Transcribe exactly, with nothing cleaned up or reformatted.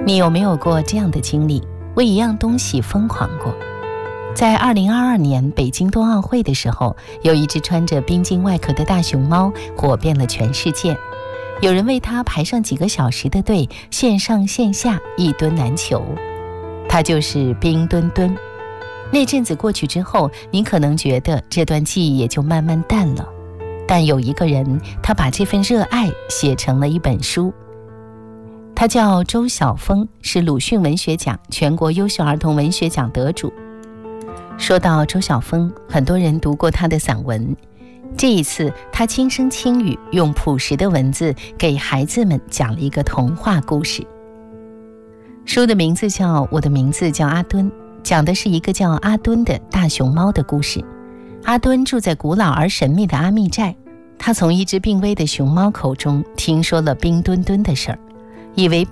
你有没有过这样的经历，为一样东西疯狂过？在二零二二年北京冬奥会的时候，有一只穿着冰晶外壳的大熊猫火遍了全世界，有人为它排上几个小时的队，线上线下一蹲难求。它就是冰墩墩。那阵子过去之后，你可能觉得这段记忆也就慢慢淡了，但有一个人，他把这份热爱写成了一本书。他叫周晓峰，是鲁迅文学奖全国优秀儿童文学奖得主。说到周晓峰，很多人读过他的散文，这一次他轻声轻语，用朴实的文字给孩子们讲了一个童话故事。书的名字叫《我的名字叫阿敦》，讲的是一个叫阿敦的大熊猫的故事。阿敦住在古老而神秘的阿密寨，他从一只病危的熊猫口中听说了冰墩墩的事儿，以为